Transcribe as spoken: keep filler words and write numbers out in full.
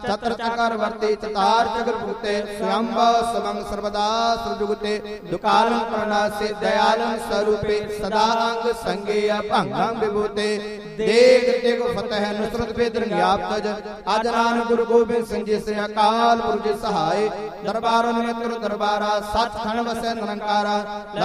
चतर चकर वर्ती चतार चक्र भूते स्वयंभ स्वं सर्वदा सुजुगते दुकालं करणासे दयालं स्वरूपे सदा अंग संगेय भंगं विभूते देख देख फतेह नुसरत बेदर नियाप्तज अजनान गुरु गोबिंद सिंह जी से अकाल पुरख सहाय दरबार में तुर दरबारा सच खंड वसै निरंकारा